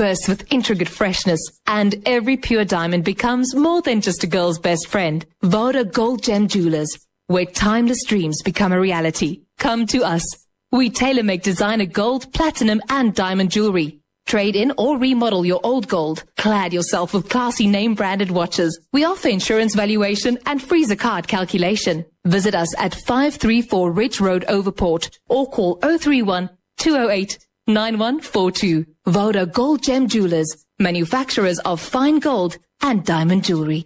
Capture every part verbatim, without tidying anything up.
bursts with intricate freshness, and every pure diamond becomes more than just a girl's best friend. Voda Gold Gem Jewelers, where timeless dreams become a reality. Come to us. We tailor-make designer gold, platinum, and diamond jewelry. Trade in or remodel your old gold. Clad yourself with classy name-branded watches. We offer insurance valuation and freezer card calculation. Visit us at five three four Ridge Road, Overport, or call oh three one, two oh eight, nine one four two. Voda Gold Gem Jewelers, manufacturers of fine gold and diamond jewelry.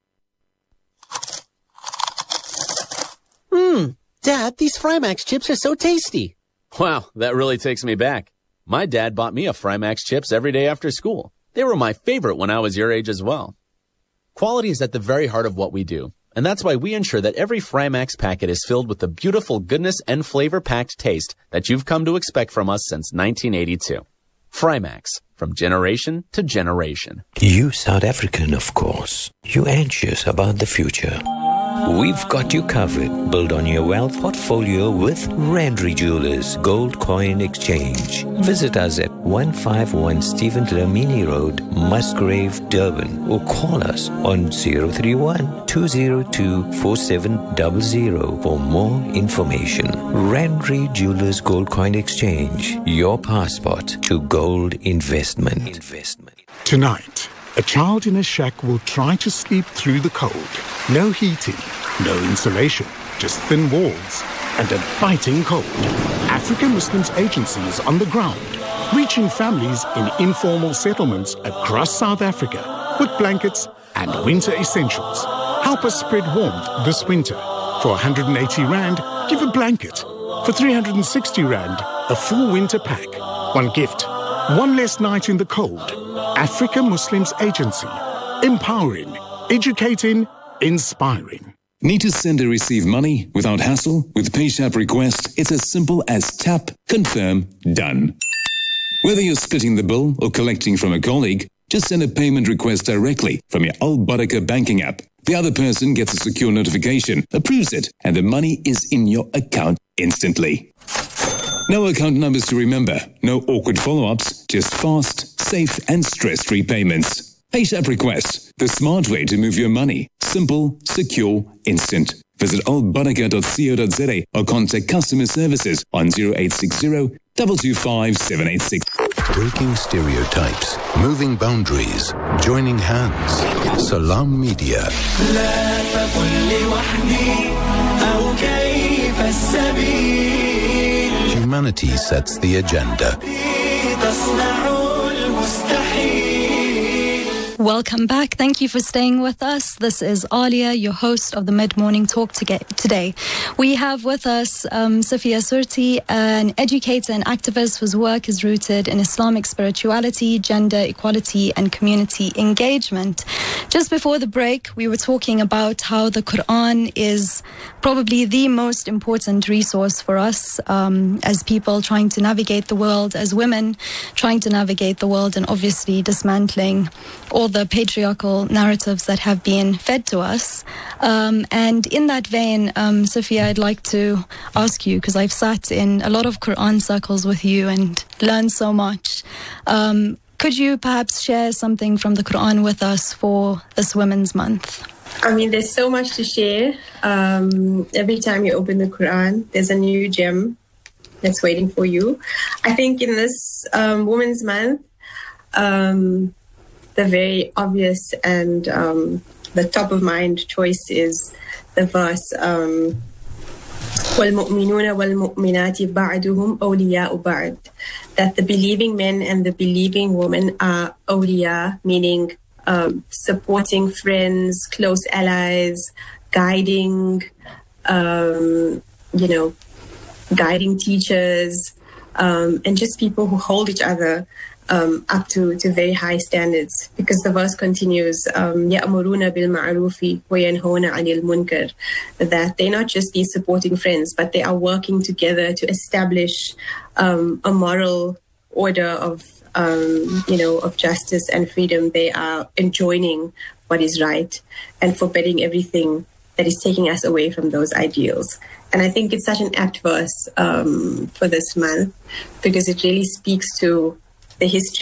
Mmm, Dad, these Frymax chips are so tasty. Wow, that really takes me back. My dad bought me a Frymax chips every day after school. They were my favorite when I was your age as well. Quality is at the very heart of what we do, and that's why we ensure that every Frymax packet is filled with the beautiful goodness and flavor-packed taste that you've come to expect from us since nineteen eighty-two. Frymax, from generation to generation. You South African, of course. You anxious about the future. We've got you covered. Build on your wealth portfolio with Randry Jewelers Gold Coin Exchange. Visit us at one fifty-one Stephen Dlamini Road, Musgrave, Durban, or call us on zero three one, two zero two, four seven zero zero for more information. Randry Jewelers Gold Coin Exchange, your passport to gold investment. Investment. Tonight, a child in a shack will try to sleep through the cold. No heating, no insulation, just thin walls and a biting cold. African Muslims Agency is on the ground, reaching families in informal settlements across South Africa with blankets and winter essentials. Help us spread warmth this winter. For one hundred eighty rand, give a blanket. For three hundred sixty rand, a full winter pack. One gift, one less night in the cold. Africa Muslims Agency. Empowering, educating, inspiring. Need to send or receive money without hassle? With PayShap Request, it's as simple as tap, confirm, done. Whether you're splitting the bill or collecting from a colleague, just send a payment request directly from your Al Barakah banking app. The other person gets a secure notification, approves it, and the money is in your account instantly. No account numbers to remember, no awkward follow-ups, just fast, safe, and stress-free payments. PayShap Request, the smart way to move your money. Simple, secure, instant. Visit al barakah dot co dot za or contact customer services on zero eight six zero, two two five, seven eight six. Breaking stereotypes, moving boundaries, joining hands. Salam Media. Humanity sets the agenda. Welcome back. Thank you for staying with us. This is Alia, your host of the Mid-Morning Talk today. We have with us um, Safia Surti, an educator and activist whose work is rooted in Islamic spirituality, gender equality, and community engagement. Just before the break, we were talking about how the Quran is probably the most important resource for us um, as people trying to navigate the world, as women trying to navigate the world, and obviously dismantling all the patriarchal narratives that have been fed to us. Um, and in that vein, um, Sophia, I'd like to ask you, because I've sat in a lot of Quran circles with you and learned so much. Um, could you perhaps share something from the Quran with us for this Women's Month? I mean, there's so much to share. Um, every time you open the Quran, there's a new gem that's waiting for you. I think in this um, Women's Month, um, the very obvious and um, the top of mind choice is the verse um, وَالْمُؤْمِنُونَ وَالْمُؤْمِنَاتِ بَعْدُهُمْ أَوْلِيَاءُ بَعْدٍ, that the believing men and the believing women are awliya, meaning um, supporting friends, close allies, guiding, um, you know, guiding teachers, um, and just people who hold each other Um, up to, to very high standards, because the verse continues, يَأْمُرُونَ بِالْمَعْرُوفِ وَيَنْهُونَ عَنِ الْمُنْكَرِ, that they're not just these supporting friends, but they are working together to establish um, a moral order of, um, you know, of justice and freedom. They are enjoining what is right and forbidding everything that is taking us away from those ideals. And I think it's such an apt verse um, for this month, because it really speaks to the history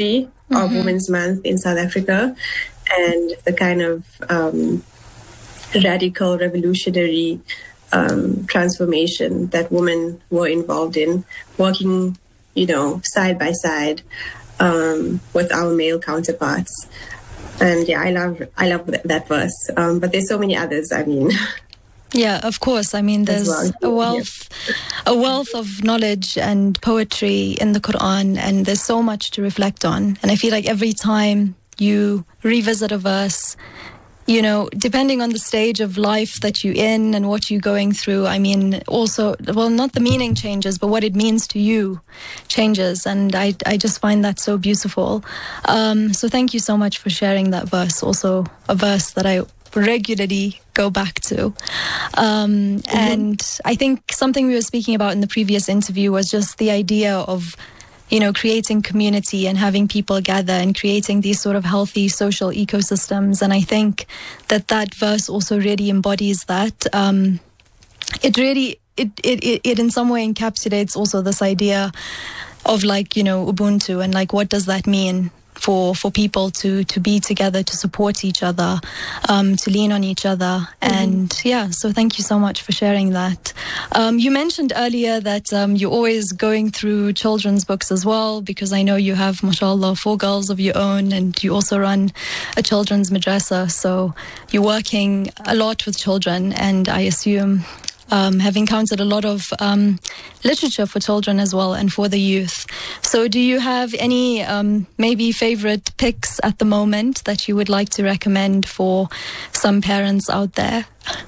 mm-hmm. of Women's Month in South Africa, and the kind of um, radical, revolutionary um, transformation that women were involved in, working, you know, side by side um, with our male counterparts. And yeah, I love I love that, that verse. Um, but there's so many others. I mean, yeah, of course. I mean, there's well. a wealth, yeah. a wealth of knowledge and poetry in the Quran, and there's so much to reflect on. And I feel like every time you revisit a verse, you know, depending on the stage of life that you're in and what you're going through, I mean, also, well, not the meaning changes, but what it means to you changes. And I, I just find that so beautiful. Um, so thank you so much for sharing that verse, also a verse that I regularly go back to. Um, mm-hmm. And I think something we were speaking about in the previous interview was just the idea of, you know, creating community and having people gather and creating these sort of healthy social ecosystems. And I think that that verse also really embodies that. Um, it really, it, it, it, it in some way encapsulates also this idea of, like, you know, Ubuntu, and like, what does that mean for for people to to be together, to support each other, um, to lean on each other. Mm-hmm. And yeah, so thank you so much for sharing that. Um, you mentioned earlier that um, you're always going through children's books as well, because I know you have, mashallah, four girls of your own, and you also run a children's madrasa. So you're working a lot with children, and I assume Um, have encountered a lot of um, literature for children as well, and for the youth. So do you have any um, maybe favorite picks at the moment that you would like to recommend for some parents out there?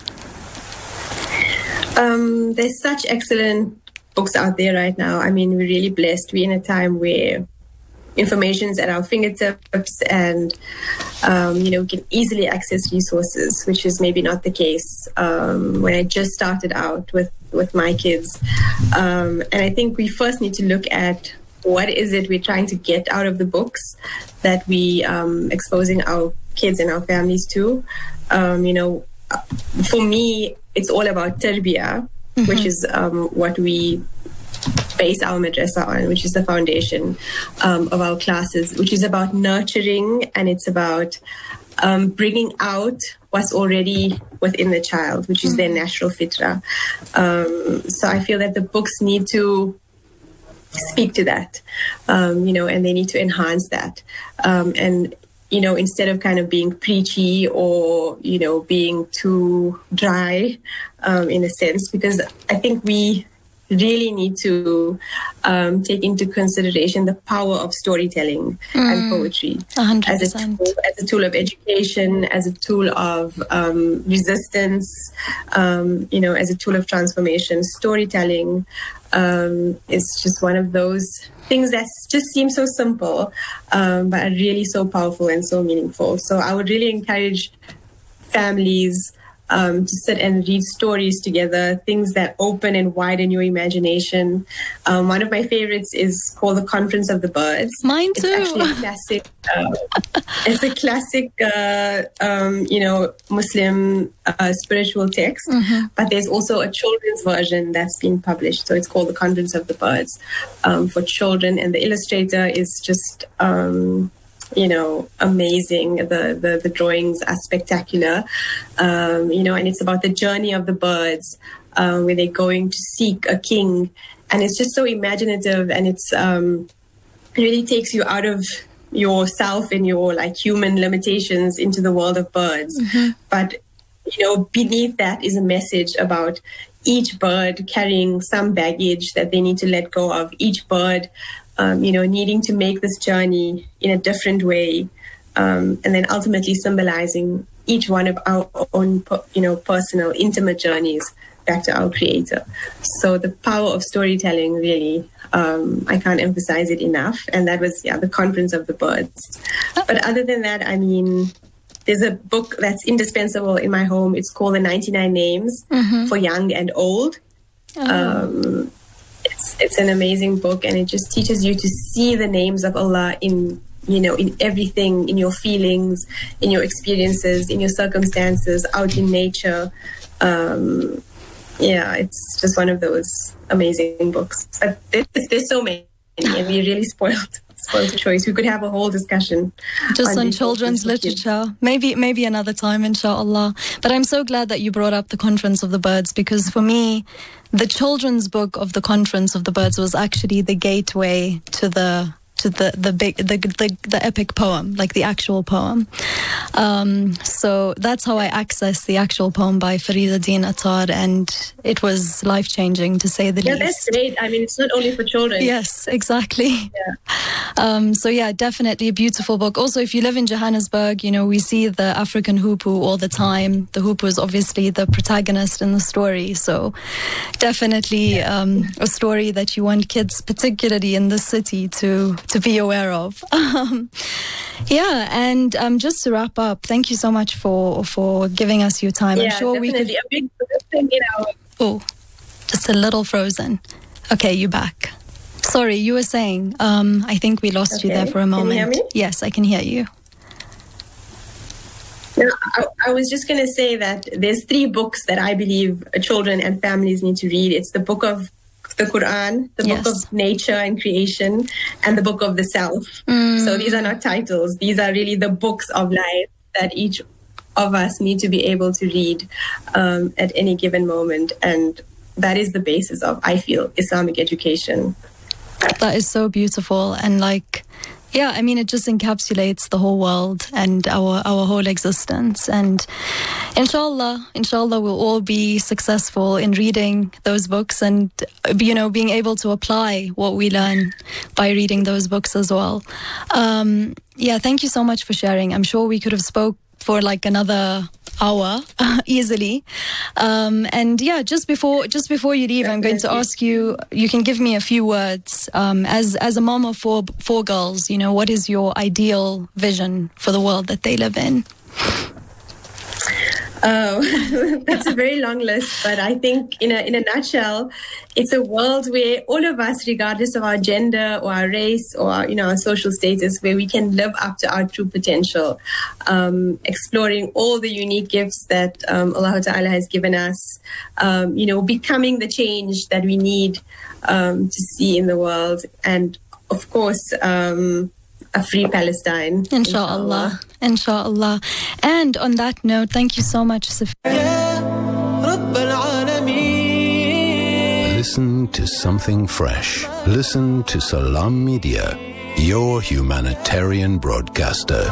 Um, there's such excellent books out there right now. I mean, we're really blessed. We're in a time where information's at our fingertips, and um, you know, we can easily access resources, which is maybe not the case um, when I just started out with with my kids. Um, and I think we first need to look at what is it we're trying to get out of the books that we um, exposing our kids and our families to. Um, you know, for me, it's all about tarbiyah, mm-hmm. which is um, what we base our madrasa on, which is the foundation um, of our classes, which is about nurturing, and it's about um, bringing out what's already within the child, which is mm-hmm. their natural fitrah. Um, so I feel that the books need to speak to that, um, you know, and they need to enhance that. Um, and, you know, instead of kind of being preachy or, you know, being too dry um, in a sense, because I think we really need to um, take into consideration the power of storytelling mm, and poetry one hundred as a percent. tool, as a tool of education, as a tool of um, resistance, um, you know, as a tool of transformation. Storytelling um, is just one of those things that just seem so simple, um, but are really so powerful and so meaningful. So I would really encourage families Um, to sit and read stories together, things that open and widen your imagination. Um, one of my favorites is called The Conference of the Birds. Mine too. It's actually a classic. Uh, it's a classic, uh, um, you know, Muslim uh, spiritual text. Mm-hmm. But there's also a children's version that's been published. So it's called The Conference of the Birds um, for children, and the illustrator is just Um, you know, amazing. The, the, the drawings are spectacular, um, you know, and it's about the journey of the birds, uh, where they're going to seek a king. And it's just so imaginative, and it's um, it really takes you out of yourself and your like human limitations into the world of birds. Mm-hmm. But, you know, beneath that is a message about each bird carrying some baggage that they need to let go of, each bird Um, you know, needing to make this journey in a different way, um, and then ultimately symbolizing each one of our own, you know, personal, intimate journeys back to our Creator. So the power of storytelling, really, um, I can't emphasize it enough. And that was, yeah, The Conference of the Birds. But other than that, I mean, there's a book that's indispensable in my home. It's called The ninety-nine Names mm-hmm. for Young and Old. Oh. Um, It's, it's an amazing book, and it just teaches you to see the names of Allah in, you know, in everything, in your feelings, in your experiences, in your circumstances, out in nature. Um, yeah, it's just one of those amazing books. But there's, there's so many, and we're really spoiled. spoils the choice. We could have a whole discussion. Just on, on children's children's literature. Maybe maybe another time, inshallah. But I'm so glad that you brought up the Conference of the Birds, because for me, the children's book of the Conference of the Birds was actually the gateway to the to the the big the the, the epic poem, like the actual poem. Um, so that's how I accessed the actual poem by Fariduddin Attar, and it was life changing, to say the yeah, least. Yeah, that's great. I mean, it's not only for children. Yes, exactly. Yeah. Um, so yeah, definitely a beautiful book. Also, if you live in Johannesburg, you know, we see the African hoopoe all the time. The hoopoe is obviously the protagonist in the story. So definitely um, a story that you want kids, particularly in the city, to to be aware of. Um, yeah, and um, just to wrap up, thank you so much for for giving us your time. Yeah, I'm sure definitely. we could. A big thing, you know. Oh, just a little frozen. Okay, you're back. Sorry, you were saying. Um, I think we lost Okay. you there for a moment. Can you hear me? Yes, I can hear you. No, I, I was just going to say that there's three books that I believe children and families need to read. It's the book of the Quran, the Yes. book of nature and creation, and the book of the self. Mm. So these are not titles. These are really the books of life that each of us need to be able to read um, at any given moment. And that is the basis of, I feel, Islamic education. That is so beautiful, and like, yeah, I mean, it just encapsulates the whole world and our our whole existence. And inshallah, inshallah, we'll all be successful in reading those books, and you know, being able to apply what we learn by reading those books as well. Um, yeah, thank you so much for sharing. I'm sure we could have spoke for like another hour easily. Um, and yeah, just before just before you leave, I'm going to ask you, you can give me a few words. Um, as as a mom of four, four girls, you know, what is your ideal vision for the world that they live in? Oh, that's a very long list, but I think in a in a nutshell, it's a world where all of us, regardless of our gender or our race or our, you know, our social status, where we can live up to our true potential, um, exploring all the unique gifts that um, Allah Ta'ala has given us, um, you know, becoming the change that we need um, to see in the world, and of course, um, a free Palestine. Inshallah. Inshallah. And on that note, thank you so much, Safiya. Listen to something fresh. Listen to Salam Media, your humanitarian broadcaster.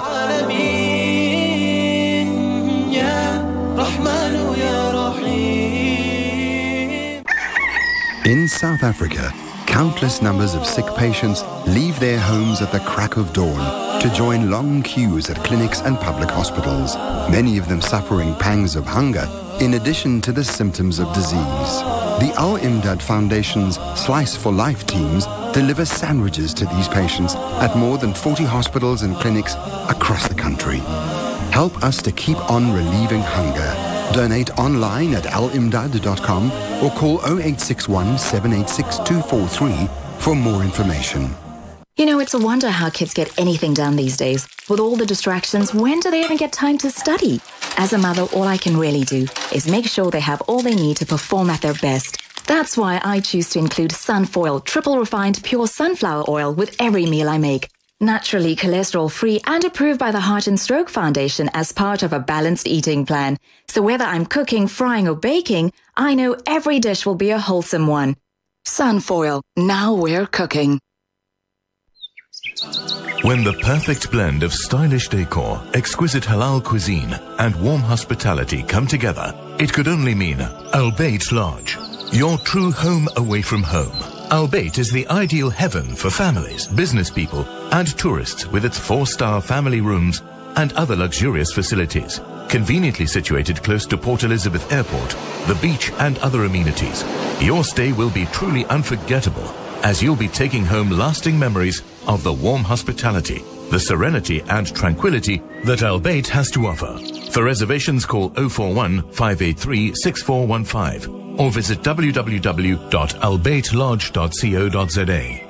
In South Africa, countless numbers of sick patients leave their homes at the crack of dawn to join long queues at clinics and public hospitals, many of them suffering pangs of hunger in addition to the symptoms of disease. The Al-Imdad Foundation's Slice for Life teams deliver sandwiches to these patients at more than forty hospitals and clinics across the country. Help us to keep on relieving hunger. Donate online at al imdad dot com or call oh eight six one, seven eight six, two four three for more information. You know, it's a wonder how kids get anything done these days. With all the distractions, when do they even get time to study? As a mother, all I can really do is make sure they have all they need to perform at their best. That's why I choose to include Sunfoil triple refined pure sunflower oil with every meal I make. Naturally cholesterol-free and approved by the Heart and Stroke Foundation as part of a balanced eating plan. So whether I'm cooking, frying or baking, I know every dish will be a wholesome one. Sunfoil, now we're cooking. When the perfect blend of stylish decor, exquisite halal cuisine and warm hospitality come together, it could only mean Al Bayt Lodge, your true home away from home. Al Bayt is the ideal heaven for families, business people and tourists with its four-star family rooms and other luxurious facilities. Conveniently situated close to Port Elizabeth Airport, the beach and other amenities, your stay will be truly unforgettable as you'll be taking home lasting memories of the warm hospitality, the serenity and tranquility that Al Bayt has to offer. For reservations, call oh four one, five eight three, six four one five or visit w w w dot al bayt lodge dot co dot z a.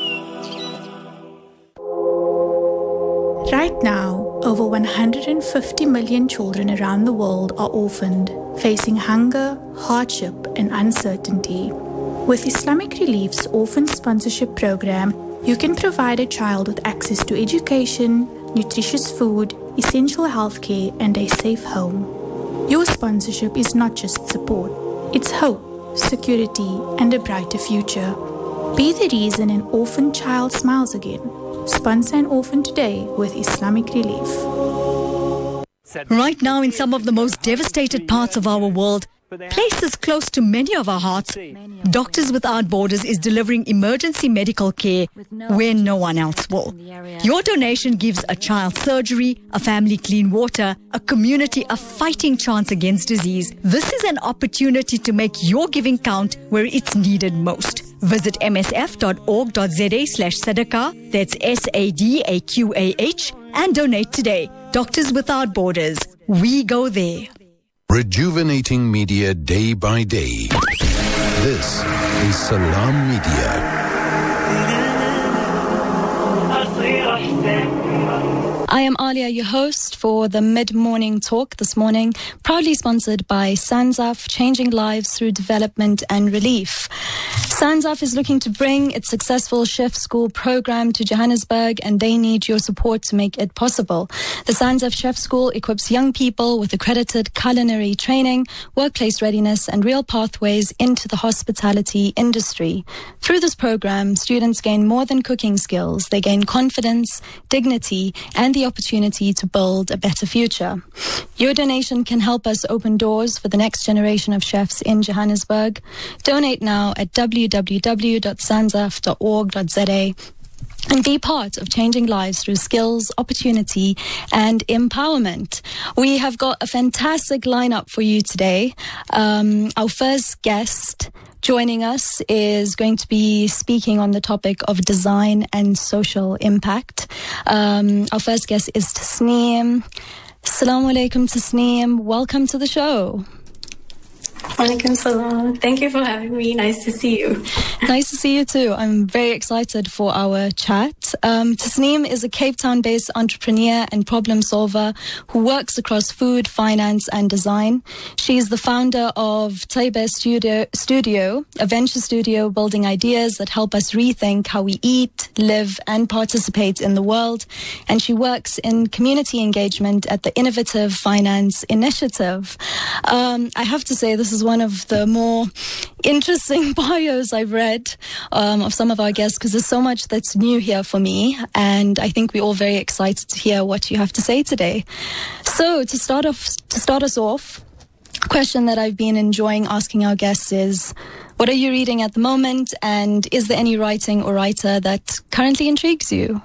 Right now, over one hundred fifty million children around the world are orphaned, facing hunger, hardship, and uncertainty. With Islamic Relief's Orphan Sponsorship Program, You can provide a child with access to education, nutritious food, essential healthcare, and a safe home. Your sponsorship is not just support, it's hope, security, and a brighter future. Be the reason an orphan child smiles again. Sponsor an orphan today with Islamic Relief. Right now, in some of the most devastated parts of our world, places close to many of our hearts, Doctors Without Borders is delivering emergency medical care where no one else will. Your donation gives a child surgery, a family clean water, a community a fighting chance against disease. This is an opportunity to make your giving count where it's needed most. Visit msf.org.za slash sadaqah, that's S A D A Q A H, and donate today. Doctors Without Borders, we go there. Rejuvenating media day by day. This is Salam Media. I am Alia, your host for the Mid-Morning Talk this morning, proudly sponsored by SANZAF, changing lives through development and relief. SANZAF is looking to bring its successful chef school program to Johannesburg, and they need your support to make it possible. The SANZAF Chef School equips young people with accredited culinary training, workplace readiness, and real pathways into the hospitality industry. Through this program, students gain more than cooking skills. They gain confidence, dignity, and the opportunity to build a better future. Your donation can help us open doors for the next generation of chefs in Johannesburg. Donate now at w w w dot sanzaf dot org dot za and be part of changing lives through skills, opportunity, and empowerment. We have got a fantastic lineup for you today. Um, our first guest joining us is going to be speaking on the topic of design and social impact. Um, our first guest is Tasneem. Assalamu alaikum, Tasneem. Welcome to the show. Walaikum salam. Thank you for having me. Nice to see you. Nice to see you too. I'm very excited for our chat. Um, Tasneem is a Cape Town-based entrepreneur and problem solver who works across food, finance, and design. She is the founder of Taiba Studio, Studio, a venture studio building ideas that help us rethink how we eat, live, and participate in the world. And she works in community engagement at the Innovative Finance Initiative. Um, I have to say, this is one of the more interesting bios I've read um, of some of our guests, because there's so much that's new here for me, and I think we're all very excited to hear what you have to say today. So to start off, to start us off, a question that I've been enjoying asking our guests is, what are you reading at the moment, and is there any writing or writer that currently intrigues you?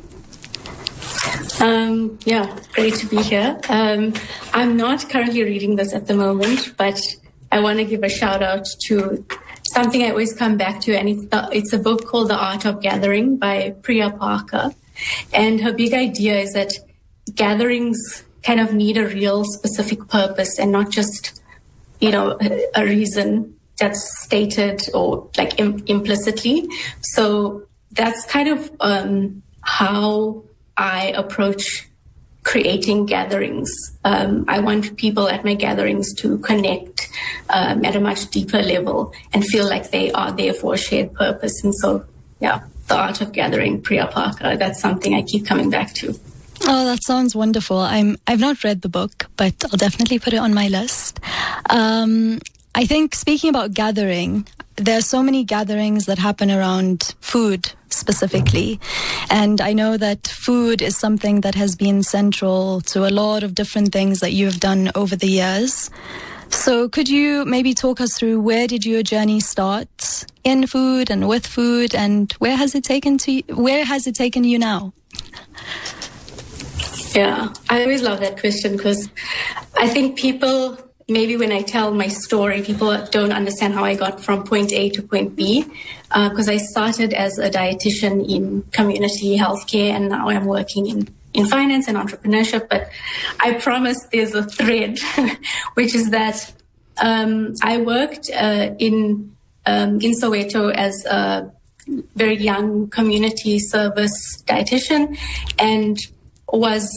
Um, yeah, great to be here. Um, I'm not currently reading this at the moment, but I want to give a shout out to something I always come back to, and it's, the, it's a book called The Art of Gathering by Priya Parker. And her big idea is that gatherings kind of need a real specific purpose and not just, you know, a, a reason that's stated or like im- implicitly. So that's kind of um, how I approach creating gatherings. Um, I want people at my gatherings to connect um, at a much deeper level and feel like they are there for a shared purpose. And so, yeah, The Art of Gathering, Priya Parker, that's something I keep coming back to. Oh, that sounds wonderful. I'm, I've not read the book, but I'll definitely put it on my list. Um, I think speaking about gathering, there are so many gatherings that happen around food specifically. And I know that food is something that has been central to a lot of different things that you have done over the years. So could you maybe talk us through, where did your journey start in food and with food, and where has it taken to where has it taken you now? Yeah, I always love that question, because I think people, maybe when I tell my story, people don't understand how I got from point A to point B, because uh, I started as a dietitian in community healthcare, and now I'm working in, in finance and entrepreneurship. But I promise there's a thread, which is that um, I worked uh, in, um, in Soweto as a very young community service dietitian, and was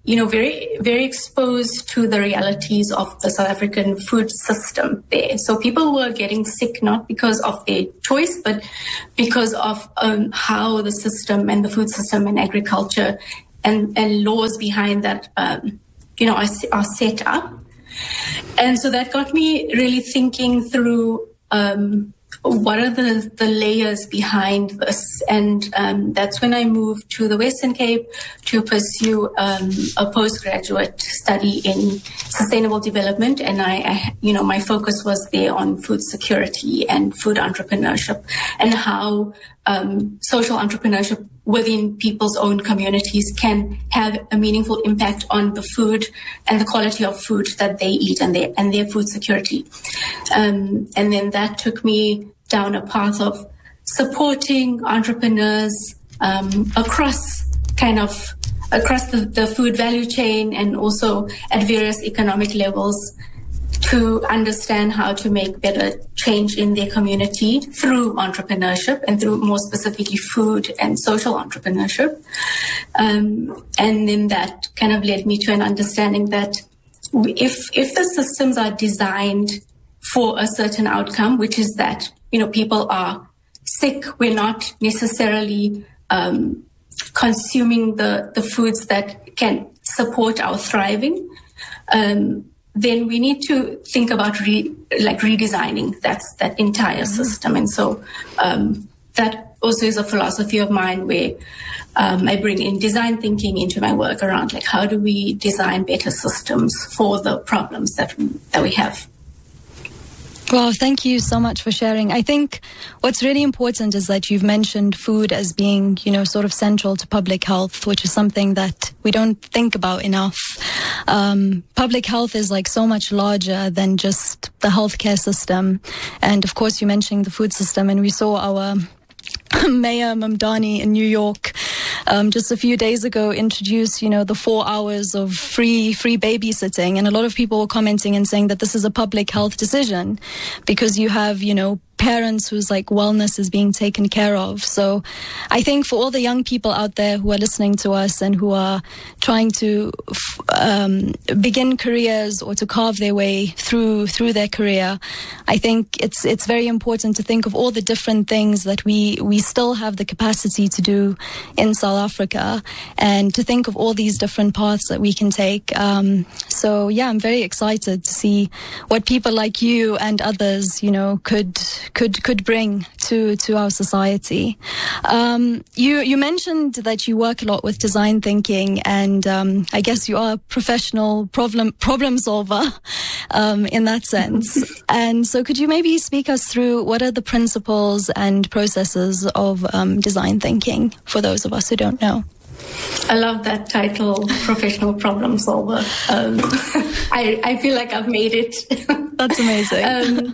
you know, very, very exposed to the realities of the South African food system there. So people were getting sick not because of their choice, but because of um, how the system and the food system and agriculture and, and laws behind that, um, you know, are, are set up. And so that got me really thinking through um, what are the, the layers behind this? And um, that's when I moved to the Western Cape to pursue um, a postgraduate study in sustainable development. And I, I, you know, my focus was there on food security and food entrepreneurship and how um, social entrepreneurship within people's own communities can have a meaningful impact on the food and the quality of food that they eat and their, and their food security. Um, and then that took me down a path of supporting entrepreneurs um, across kind of across the, the food value chain and also at various economic levels to understand how to make better change in their community through entrepreneurship and through more specifically food and social entrepreneurship. Um, and then that kind of led me to an understanding that if if the systems are designed for a certain outcome, which is that, you know, people are sick, we're not necessarily um, consuming the, the foods that can support our thriving, um, then we need to think about re, like redesigning that's that entire mm-hmm. system. And so um, that also is a philosophy of mine where um, I bring in design thinking into my work around like how do we design better systems for the problems that we, that we have. Well, thank you so much for sharing. I think what's really important is that you've mentioned food as being, you know, sort of central to public health, which is something that we don't think about enough. Um, public health is like so much larger than just the healthcare system. And of course, you mentioned the food system, and we saw our Mayor Mamdani in New York um, just a few days ago introduce, you know, the four hours of free free babysitting. And a lot of people were commenting and saying that this is a public health decision because you have, you know, parents whose like wellness is being taken care of. So I think for all the young people out there who are listening to us and who are trying to um, begin careers or to carve their way through through their career, I think it's it's very important to think of all the different things that we we still have the capacity to do in South Africa, and to think of all these different paths that we can take. Um, so yeah, I'm very excited to see what people like you and others, you know, could could could bring to to our society. Um, you you mentioned that you work a lot with design thinking, and um, I guess you are a professional problem problem solver um, in that sense. And so, could you maybe speak us through what are the principles and processes of um, design thinking for those of us who don't know? I love that title, professional problem solver. Um, I I feel like I've made it. That's amazing. um,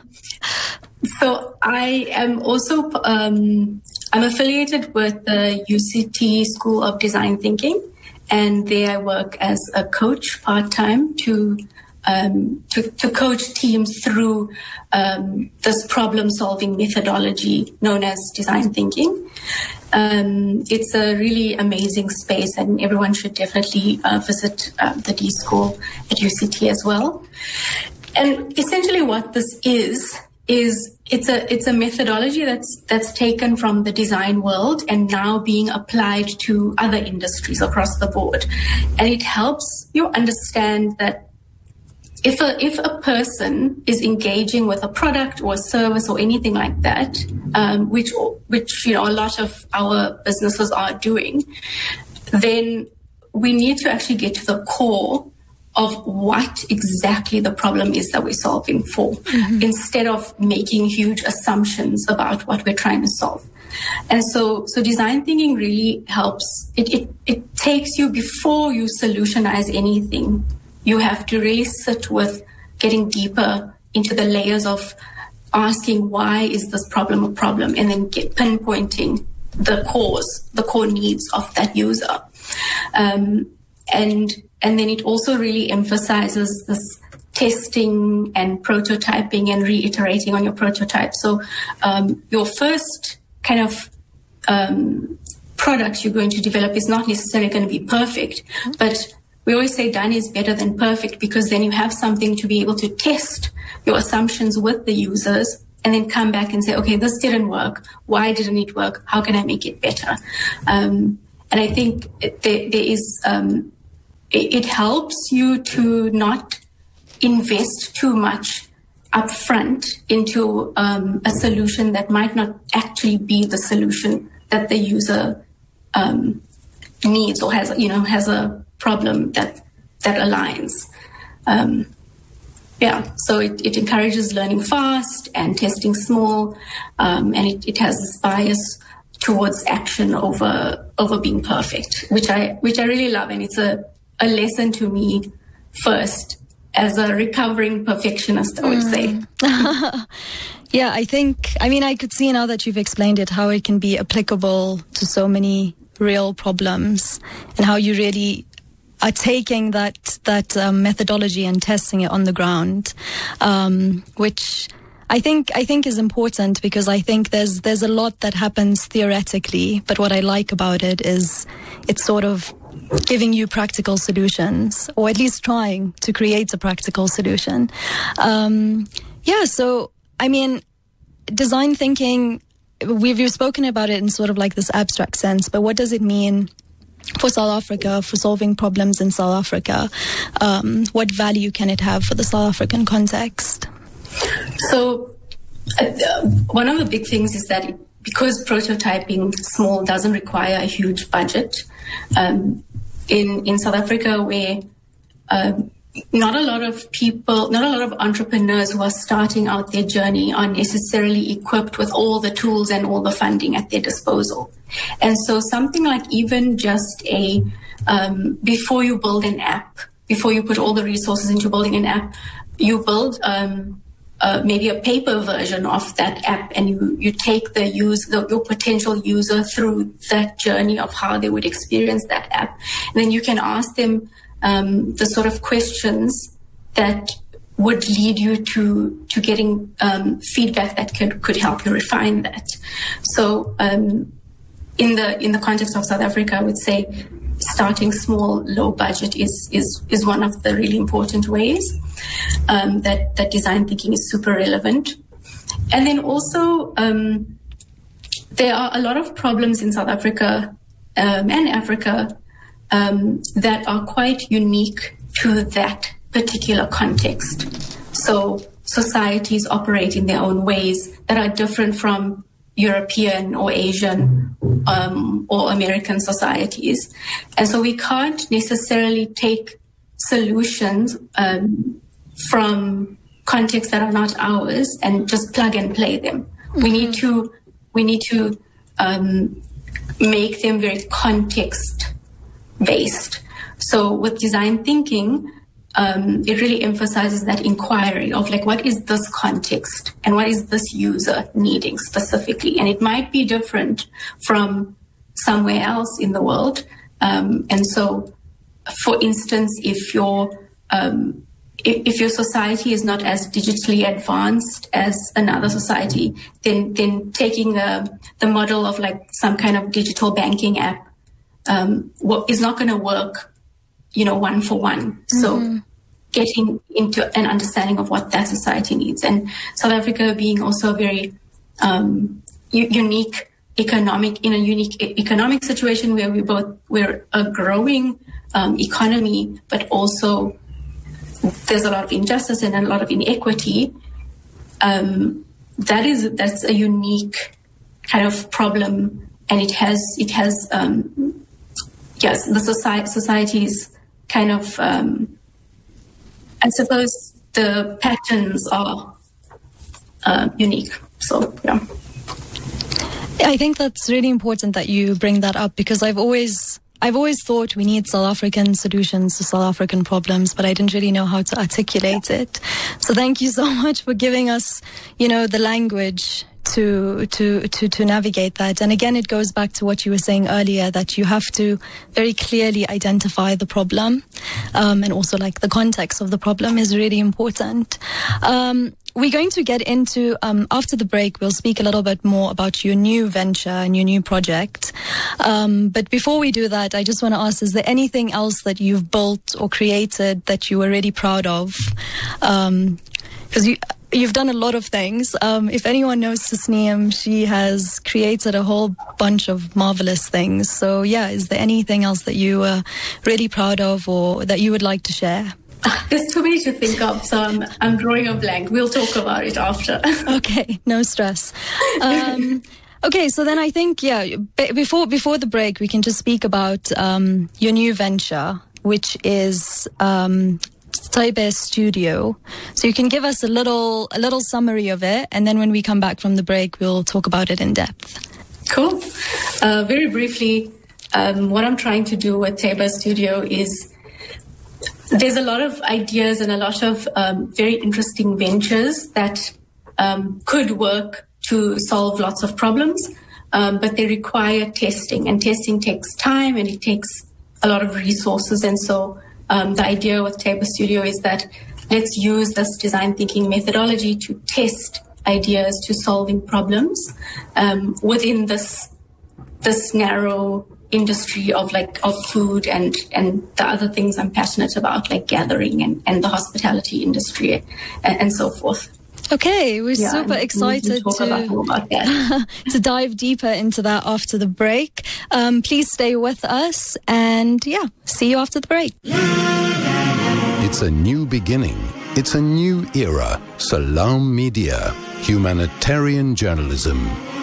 So I am also, um, I'm affiliated with the U C T School of Design Thinking, and there I work as a coach part-time to um, to, to coach teams through um, this problem-solving methodology known as design thinking. Um, it's a really amazing space, and everyone should definitely uh, visit uh, the D School at U C T as well. And essentially what this is, is it's a it's a methodology that's that's taken from the design world and now being applied to other industries across the board. And it helps you understand that if a if a person is engaging with a product or a service or anything like that, um, which which you know a lot of our businesses are doing, then we need to actually get to the core of what exactly the problem is that we're solving for, mm-hmm. instead of making huge assumptions about what we're trying to solve. And so, so design thinking really helps. It, it, it takes you before you solutionize anything. You have to really sit with getting deeper into the layers of asking why is this problem a problem, and then get pinpointing the cause, the core needs of that user. Um, and And then it also really emphasizes this testing and prototyping and reiterating on your prototype. So um, your first kind of um, product you're going to develop is not necessarily going to be perfect, but we always say done is better than perfect, because then you have something to be able to test your assumptions with the users and then come back and say, okay, this didn't work. Why didn't it work? How can I make it better? Um, and I think there, there is, um, it, it helps you to not invest too much upfront into um, a solution that might not actually be the solution that the user um, needs or has, you know, has a problem that that aligns. Um, yeah, so it, it encourages learning fast and testing small, um, and it, it has this bias towards action over over being perfect, which I which I really love, and it's a, a lesson to me first as a recovering perfectionist, I would mm. say. Yeah, I think, I mean, I could see now that you've explained it, how it can be applicable to so many real problems, and how you really are taking that that um, methodology and testing it on the ground, um, which I think I think is important, because I think there's there's a lot that happens theoretically, but what I like about it is it's sort of giving you practical solutions, or at least trying to create a practical solution. Um, yeah, so I mean, design thinking, we've, we've spoken about it in sort of like this abstract sense, but what does it mean for South Africa, for solving problems in South Africa? Um, what value can it have for the South African context? So uh, one of the big things is that because prototyping small doesn't require a huge budget, um, in, in South Africa, where um, not a lot of people, not a lot of entrepreneurs who are starting out their journey are necessarily equipped with all the tools and all the funding at their disposal. And so something like even just a, um, before you build an app, before you put all the resources into building an app, you build um, uh, maybe a paper version of that app, and you, you take the use, the, your potential user through that journey of how they would experience that app. And then you can ask them um, the sort of questions that would lead you to to getting um, feedback that could, could help you refine that. So um, in the in the context of South Africa, I would say starting small, low budget is is is one of the really important ways um, that that design thinking is super relevant. And then also um, there are a lot of problems in South Africa um, and Africa um, that are quite unique to that particular context. So societies operate in their own ways that are different from European or Asian um, or American societies. And so we can't necessarily take solutions um, from contexts that are not ours and just plug and play them. Mm-hmm. We need to we need to um, make them very context based. So with design thinking, Um, it really emphasizes that inquiry of like, what is this context and what is this user needing specifically? And it might be different from somewhere else in the world. Um, and so, for instance, if your um, if, if your society is not as digitally advanced as another society, then then taking a, the model of like some kind of digital banking app um, is not going to work, you know, one for one. Mm-hmm. So getting into an understanding of what that society needs. And South Africa being also a very um, u- unique economic, in a unique e- economic situation where we both, we're a growing um, economy, but also there's a lot of injustice and a lot of inequity. Um, that is, that's a unique kind of problem. And it has, it has, um, yes, the society, society's kind of, um, I suppose the patterns are uh, unique. So, yeah. I think that's really important that you bring that up, because I've always, I've always thought we need South African solutions to South African problems, but I didn't really know how to articulate it. So thank you so much for giving us, you know, the language to to to to navigate that. And again, it goes back to what you were saying earlier, that you have to very clearly identify the problem, um, and also like the context of the problem is really important. Um, we're going to get into, um, after the break, we'll speak a little bit more about your new venture and your new project. Um, but before we do that, I just want to ask, is there anything else that you've built or created that you were really proud of? Um, because you... You've done a lot of things. Um, if anyone knows Tasneem, she has created a whole bunch of marvelous things. So, yeah, is there anything else that you are really proud of or that you would like to share? There's too many to think of, so I'm, I'm drawing a blank. We'll talk about it after. Okay, no stress. Um, okay, so then I think, yeah, b- before before the break, we can just speak about um, your new venture, which is... Um, Taibe Studio. So you can give us a little a little summary of it, and then when we come back from the break, we'll talk about it in depth. Cool. Uh, very briefly, um, what I'm trying to do with Taibe Studio is there's a lot of ideas and a lot of um, very interesting ventures that um, could work to solve lots of problems, um, but they require testing, and testing takes time and it takes a lot of resources, and so Um, the idea with Taibe Studio is that let's use this design thinking methodology to test ideas to solving problems um, within this this narrow industry of like of food and and the other things I'm passionate about, like gathering and, and the hospitality industry and, and so forth. Okay, we're yeah, super excited to, about that. to dive deeper into that after the break. Um, please stay with us and yeah, see you after the break. It's a new beginning. It's a new era. Salam Media, humanitarian journalism.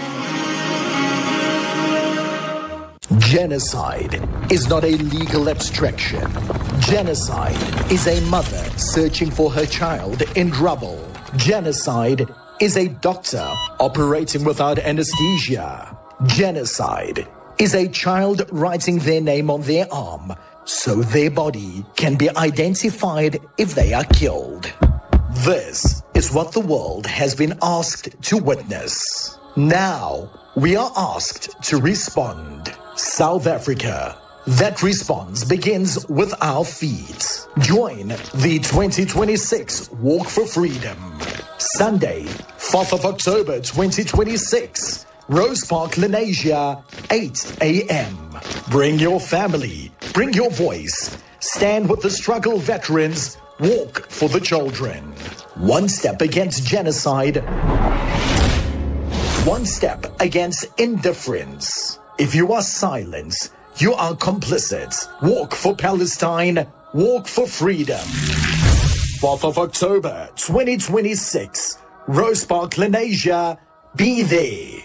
Genocide is not a legal abstraction. Genocide is a mother searching for her child in rubble. Genocide is a doctor operating without anesthesia. Genocide is a child writing their name on their arm so their body can be identified if they are killed. This is what the world has been asked to witness. Now we are asked to respond. South Africa. That response begins with our feet. Join the twenty twenty-six Walk for Freedom. Sunday, fourth of October twenty twenty-six. Rose Park, Lenasia, eight a.m. Bring your family. Bring your voice. Stand with the struggle veterans. Walk for the children. One step against genocide. One step against indifference. If you are silent, you are complicit. Walk for Palestine. Walk for freedom. fourth of October, twenty twenty-six. Rose Park, Lenasia. Be there.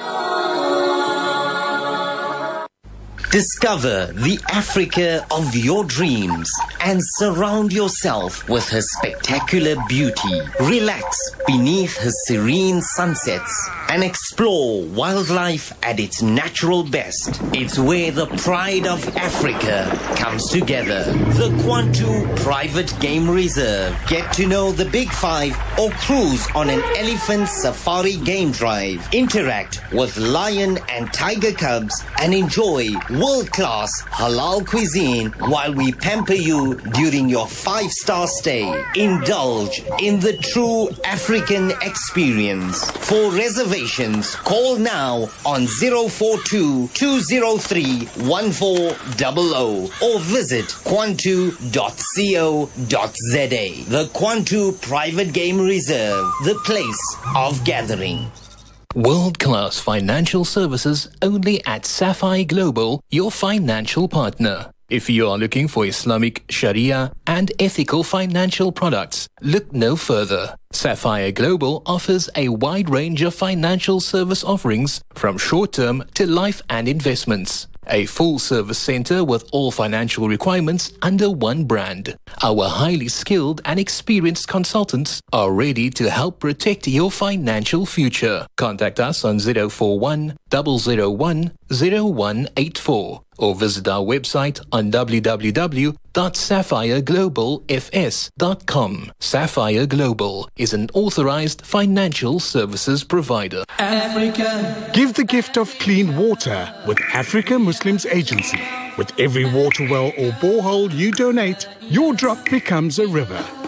Discover the Africa of your dreams and surround yourself with her spectacular beauty. Relax beneath her serene sunsets and explore wildlife at its natural best. It's where the pride of Africa comes together. The Kwantu Private Game Reserve. Get to know the Big Five or cruise on an elephant safari game drive. Interact with lion and tiger cubs and enjoy world-class halal cuisine while we pamper you during your five-star stay. Indulge in the true African experience. For reservations, call now on zero four two, two zero three, one four zero zero or visit kwantu dot co dot za. The Kwantu Private Game Reserve, the place of gathering. World-class financial services only at Sapphire Global, your financial partner. If you are looking for Islamic, Sharia and ethical financial products, look no further. Sapphire Global offers a wide range of financial service offerings from short-term to life and investments. A full-service center with all financial requirements under one brand. Our highly skilled and experienced consultants are ready to help protect your financial future. Contact us on zero four one, zero zero one, zero one eight four or visit our website on w w w dot sapphire global f s dot com. Sapphire Global is an authorized financial services provider. Africa. Give the gift of clean water with Africa Muslims Agency. With every water well or borehole you donate, your drop becomes a river.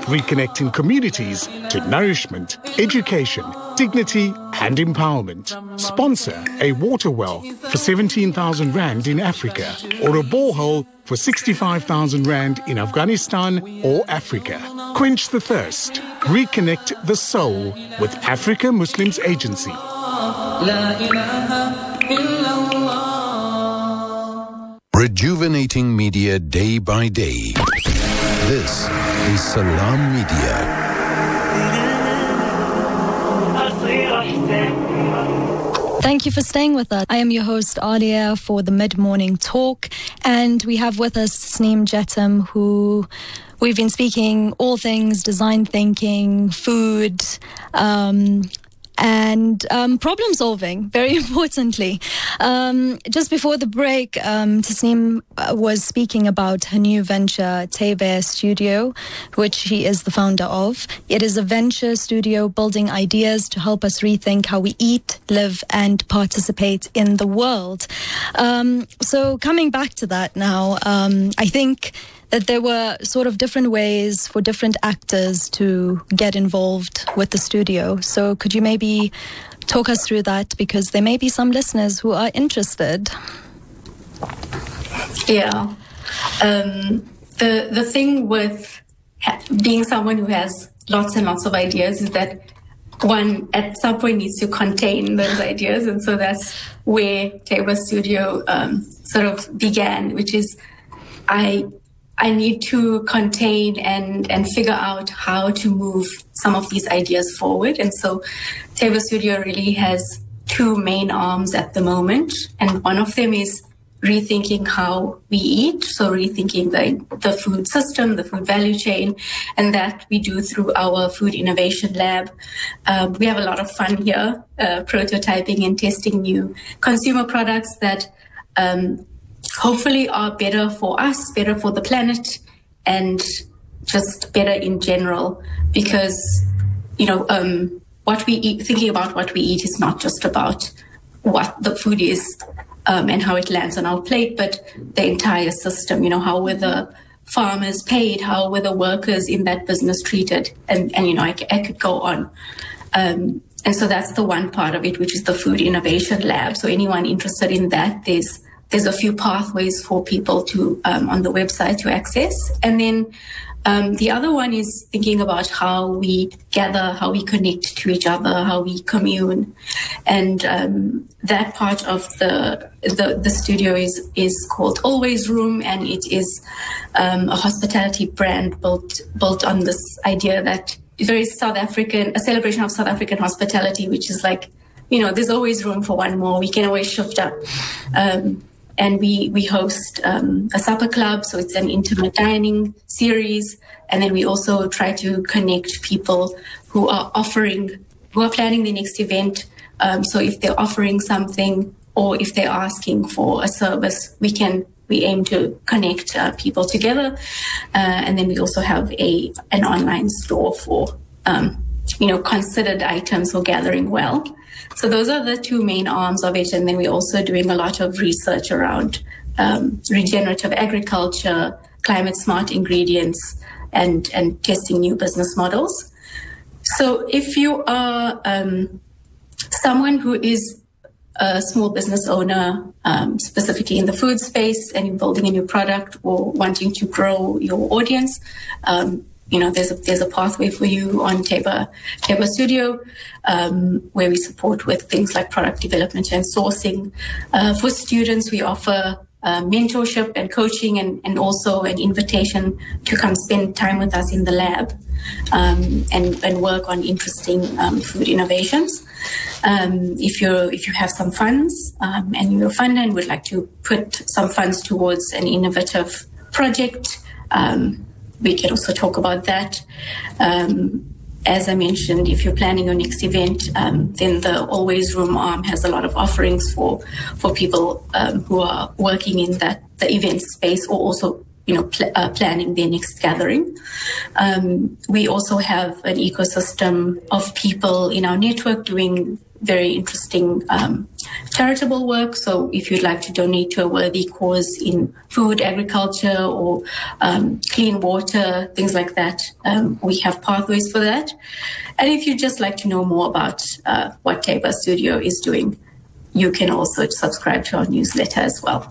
reconnecting communities to nourishment, education, dignity and empowerment. Sponsor a water well for seventeen thousand rand in Africa or a borehole for sixty-five thousand rand in Afghanistan or Africa. Quench the thirst. Reconnect the soul with Africa Muslims Agency. Rejuvenating media day by day. This is Salam Media. Thank you for staying with us. I am your host, Alia, for the Mid-Morning Talk. And we have with us Tasneem Jetam, who we've been speaking all things design thinking, food, um, and um, problem solving, very importantly. Um, just before the break, um, Tasneem was speaking about her new venture, Tebe Studio, which she is the founder of. It is a venture studio building ideas to help us rethink how we eat, live, and participate in the world. Um, so coming back to that now, um, I think that there were sort of different ways for different actors to get involved with the studio. So could you maybe talk us through that? Because there may be some listeners who are interested. Yeah. Um, the, the thing with being someone who has lots and lots of ideas is that one at some point needs to contain those ideas. And so that's where Tebe Studio um, sort of began, which is I... I need to contain and, and figure out how to move some of these ideas forward. And so Tebe Studio really has two main arms at the moment. And one of them is rethinking how we eat. So rethinking the, the food system, the food value chain, and that we do through our food innovation lab. Um, we have a lot of fun here, uh, prototyping and testing new consumer products that um, hopefully are better for us, better for the planet, and just better in general. Because, you know, um, what we eat, thinking about what we eat is not just about what the food is um, and how it lands on our plate, but the entire system. You know, how were the farmers paid? How were the workers in that business treated? And, and you know, I, I could go on. Um, and so that's the one part of it, which is the Food Innovation Lab. So anyone interested in that, there's There's a few pathways for people to um, on the website to access. And then um, the other one is thinking about how we gather, how we connect to each other, how we commune. And um, that part of the, the the studio is is called Always Room, and it is um, a hospitality brand built built on this idea that is very South African, a celebration of South African hospitality, which is like, you know, there's always room for one more. We can always shift up. Um, And we, we host um, a supper club, so it's an intimate dining series. And then we also try to connect people who are offering, who are planning the next event. Um, so if they're offering something or if they're asking for a service, we can we aim to connect uh, people together. Uh, and then we also have a an online store for um, you know considered items for gathering well. So those are the two main arms of it. And then we're also doing a lot of research around um, regenerative agriculture, climate smart ingredients, and, and testing new business models. So if you are um, someone who is a small business owner, um, specifically in the food space, and you're building a new product or wanting to grow your audience, um, you know, there's a, there's a pathway for you on Tebe, Tebe Studio, um, where we support with things like product development and sourcing. Uh, for students, we offer uh, mentorship and coaching, and, and also an invitation to come spend time with us in the lab um, and, and work on interesting um, food innovations. Um, if you if you have some funds um, and you're a funder and would like to put some funds towards an innovative project, um, we can also talk about that. Um, as I mentioned, if you're planning your next event, um, then the Always Room arm has a lot of offerings for for people um, who are working in that the event space, or also you know pl- uh, planning their next gathering. Um, we also have an ecosystem of people in our network doing very interesting um, charitable work. So if you'd like to donate to a worthy cause in food, agriculture, or um, clean water, things like that, um, we have pathways for that. And if you'd just like to know more about uh, what Teba Studio is doing, you can also subscribe to our newsletter as well.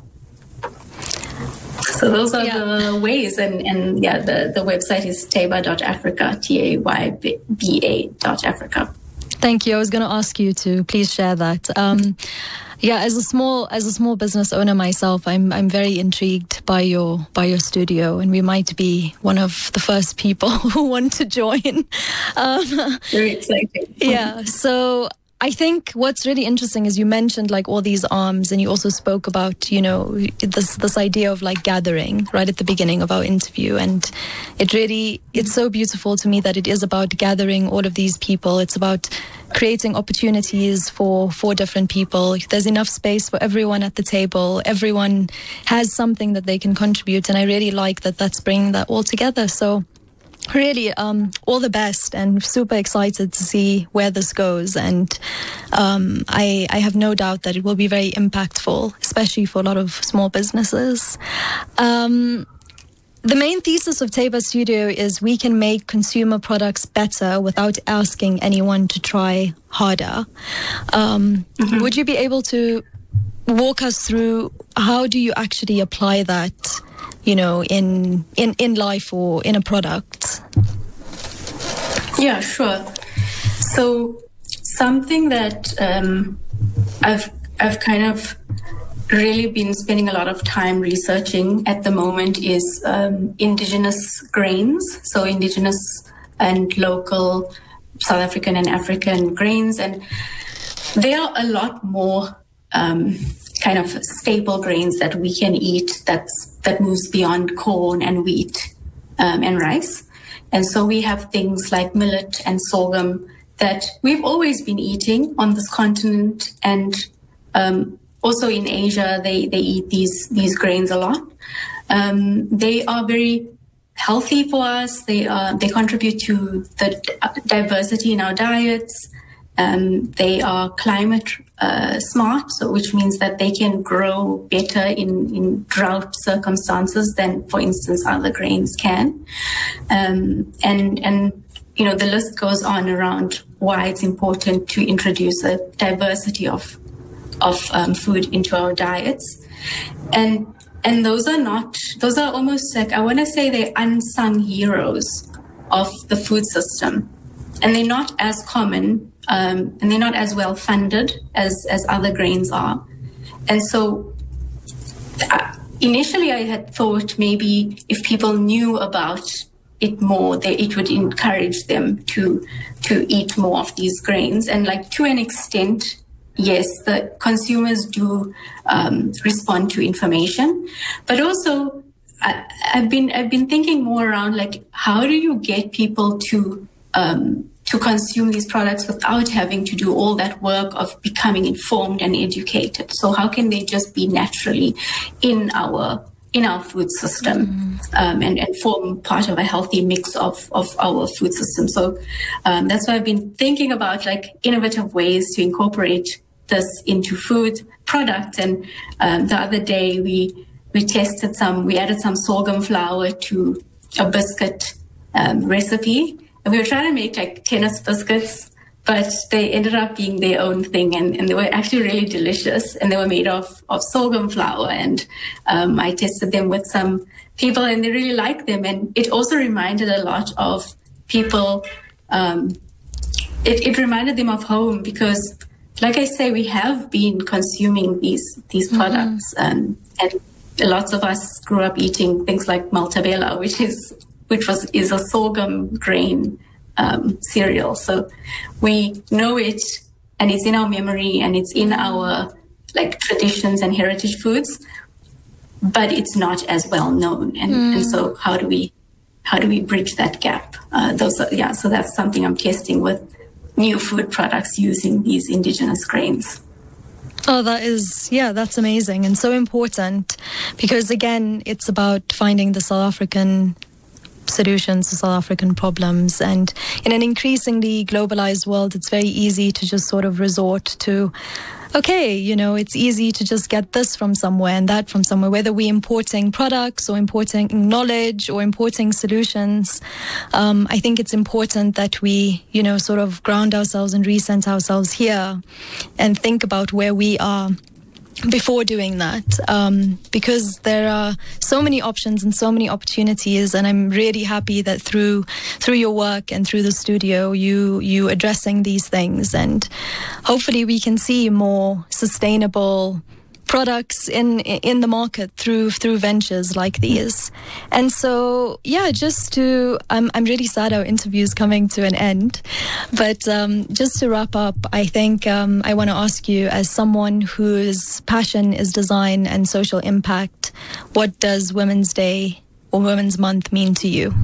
So those are yeah. the ways, and, and yeah, the, the website is tayba dot africa, T A Y B A dot Africa. Thank you. I was going to ask you to please share that. Um, yeah, as a small as a small business owner myself, I'm I'm very intrigued by your by your studio, and we might be one of the first people who want to join. Um, very exciting. Yeah. So I think what's really interesting is you mentioned like all these arms, and you also spoke about, you know, this this idea of like gathering right at the beginning of our interview. And it really, it's so beautiful to me that it is about gathering all of these people. It's about creating opportunities for, for different people. There's enough space for everyone at the table. Everyone has something that they can contribute. And I really like that that's bringing that all together. So really, um, all the best, and super excited to see where this goes. And um, I, I have no doubt that it will be very impactful, especially for a lot of small businesses. Um, the main thesis of Teba Studio is we can make consumer products better without asking anyone to try harder. Um, mm-hmm. Would you be able to walk us through how do you actually apply that, you know, in in in life or in a product? Yeah, sure. So something that um, I've I've kind of really been spending a lot of time researching at the moment is um, indigenous grains. So indigenous and local South African and African grains, and they are a lot more um, kind of staple grains that we can eat that's that moves beyond corn and wheat um, and rice. And so we have things like millet and sorghum that we've always been eating on this continent, and um, also in Asia, they, they eat these, these grains a lot. Um, they are very healthy for us. They are, they contribute to the diversity in our diets. Um, they are climate uh, smart, so which means that they can grow better in, in drought circumstances than, for instance, other grains can. Um, and, and, you know, the list goes on around why it's important to introduce a diversity of, of um, food into our diets. And, and those are not, those are almost like, I want to say they're unsung heroes of the food system. And they're not as common Um, and they're not as well funded as, as other grains are. And so uh, initially I had thought maybe if people knew about it more, they, it would encourage them to, to eat more of these grains. And like to an extent, yes, the consumers do um, respond to information, but also I, I've been, I've been thinking more around like, how do you get people to, um, to consume these products without having to do all that work of becoming informed and educated? So how can they just be naturally in our in our food system mm. um, and, and form part of a healthy mix of, of our food system? So um, that's why I've been thinking about like innovative ways to incorporate this into food products. And um, the other day we we tested some, we added some sorghum flour to a biscuit um, recipe. And we were trying to make like tennis biscuits, but they ended up being their own thing, and, and they were actually really delicious, and they were made of, of sorghum flour. And um, I tested them with some people, and they really liked them. And it also reminded a lot of people, um, it, it reminded them of home, because like I say, we have been consuming these, these products. Mm-hmm. um, and lots of us grew up eating things like Maltabella, which is which was is a sorghum grain um, cereal. So we know it, and it's in our memory, and it's in our like traditions and heritage foods, but it's not as well known. And, mm. and so how do we how do we bridge that gap? Uh, those are, yeah, so that's something I'm testing with new food products using these indigenous grains. Oh, that is, yeah, that's amazing and so important, because again, it's about finding the South African solutions to South African problems. And in an increasingly globalized world, it's very easy to just sort of resort to okay, you know, it's easy to just get this from somewhere and that from somewhere, whether we're importing products or importing knowledge or importing solutions. Um, I think it's important that we, you know, sort of ground ourselves and recenter ourselves here and think about where we are before doing that, um, because there are so many options and so many opportunities, and I'm really happy that through through your work and through the studio, you you addressing these things, and hopefully we can see more sustainable products in in the market through through ventures like these. And so, yeah, just to, I'm I'm really sad our interview's coming to an end, but um, just to wrap up, I think um, I want to ask you, as someone whose passion is design and social impact, what does Women's Day or Women's Month mean to you?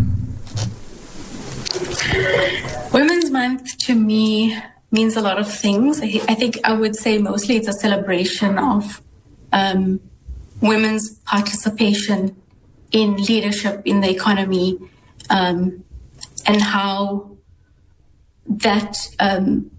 Women's Month to me means a lot of things. I, I think I would say mostly it's a celebration of Um, women's participation in leadership in the economy, um, and how that um,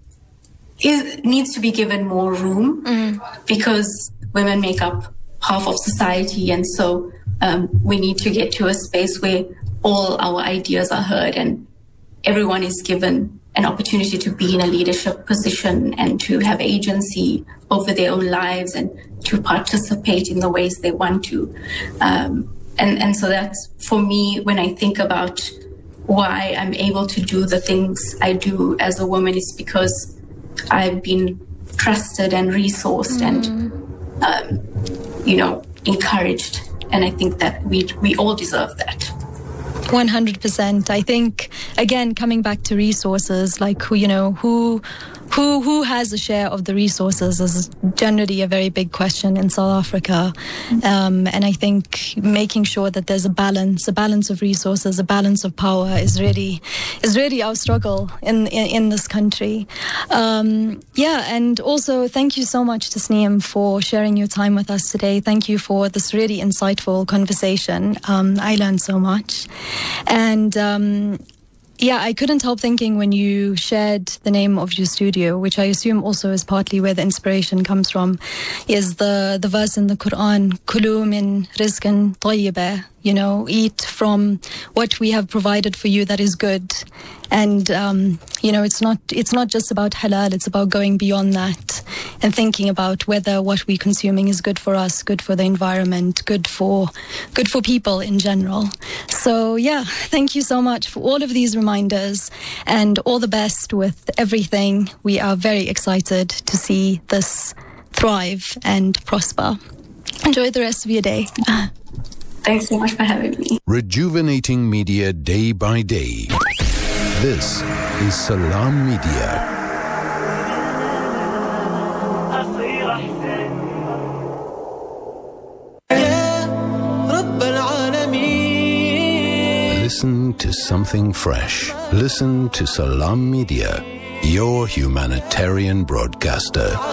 is, needs to be given more room, mm. because women make up half of society, and so um, we need to get to a space where all our ideas are heard and everyone is given an opportunity to be in a leadership position and to have agency over their own lives and to participate in the ways they want to. Um, and, and so that's, for me, when I think about why I'm able to do the things I do as a woman, is because I've been trusted and resourced mm. and, um, you know, encouraged. And I think that we we all deserve that. one hundred percent. I think, again, coming back to resources, like, who, you know, who who who has a share of the resources is generally a very big question in South Africa. Um, and I think making sure that there's a balance, a balance of resources, a balance of power is really is really our struggle in in, in this country. Um, yeah, and also thank you so much, Tasneem, for sharing your time with us today. Thank you for this really insightful conversation. Um, I learned so much. And um, yeah, I couldn't help thinking when you shared the name of your studio, which I assume also is partly where the inspiration comes from, is the, the verse in the Quran, Kulu min rizqin tayyibah, you know, eat from what we have provided for you that is good. And, um, you know, it's not it's not just about halal, it's about going beyond that and thinking about whether what we're consuming is good for us, good for the environment, good for good for people in general. So, yeah, thank you so much for all of these reminders and all the best with everything. We are very excited to see this thrive and prosper. Enjoy the rest of your day. Thanks so much for having me. Rejuvenating media day by day. This is Salam Media. Listen to something fresh. Listen to Salam Media, your humanitarian broadcaster.